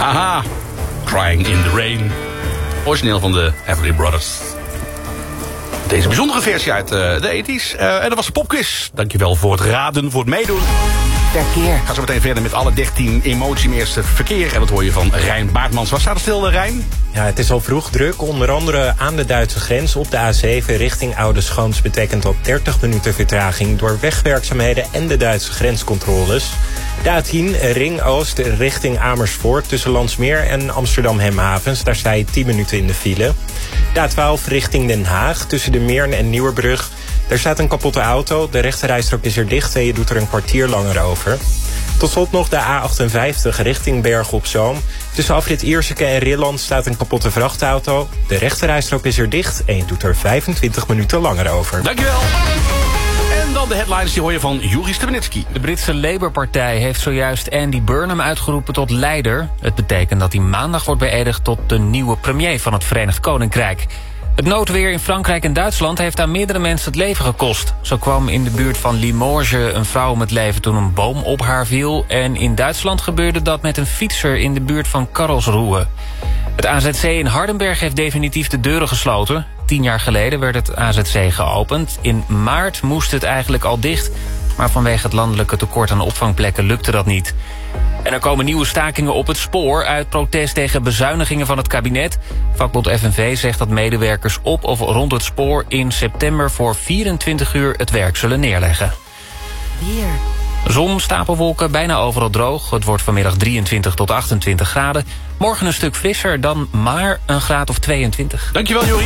Aha, Crying in the Rain. Origineel van de Everly Brothers. Deze bijzondere versie uit de 80's. En dat was de popquiz. Dankjewel voor het raden, voor het meedoen. Verkeer. Ga zo meteen verder met alle 13 emotie in eerste verkeer. En dat hoor je van Rijn Baartmans. Waar staat er stil, Rijn? Ja, het is al vroeg druk. Onder andere aan de Duitse grens op de A7 richting Oude Schoons betekent dat 30 minuten vertraging door wegwerkzaamheden en de Duitse grenscontroles. De A10 Ring Oost richting Amersfoort tussen Landsmeer en Amsterdam Hemhavens. Daar sta je 10 minuten in de file. De A12 richting Den Haag tussen de Meern en Nieuwerbrug. Daar staat een kapotte auto. De rechterrijstrook is er dicht en je doet er een kwartier langer over. Tot slot nog de A58 richting Bergen op Zoom. Tussen afrit Ierseke en Rilland staat een kapotte vrachtauto. De rechterrijstrook is er dicht en je doet er 25 minuten langer over. Dankjewel. En dan de headlines, die hoor je van Juri Stubenitski. De Britse Labour-partij heeft zojuist Andy Burnham uitgeroepen tot leider. Het betekent dat hij maandag wordt beëdigd tot de nieuwe premier van het Verenigd Koninkrijk. Het noodweer in Frankrijk en Duitsland heeft aan meerdere mensen het leven gekost. Zo kwam in de buurt van Limoges een vrouw om het leven toen een boom op haar viel. En in Duitsland gebeurde dat met een fietser in de buurt van Karlsruhe. Het AZC in Hardenberg heeft definitief de deuren gesloten. 10 jaar geleden werd het AZC geopend. In maart moest het eigenlijk al dicht. Maar vanwege het landelijke tekort aan opvangplekken lukte dat niet. En er komen nieuwe stakingen op het spoor uit protest tegen bezuinigingen van het kabinet. Vakbond FNV zegt dat medewerkers op of rond het spoor in september voor 24 uur het werk zullen neerleggen. Weer. Zon, stapelwolken, bijna overal droog. Het wordt vanmiddag 23 tot 28 graden. Morgen een stuk frisser dan maar een graad of 22. Dankjewel, Juri.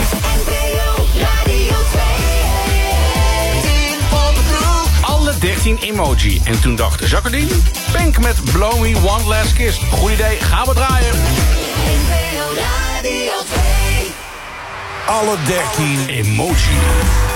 Alle 13 emoji. En toen dacht Jacqueline, Pink met Blow Me One Last Kiss. Goed idee, gaan we draaien. Alle 13 emoji.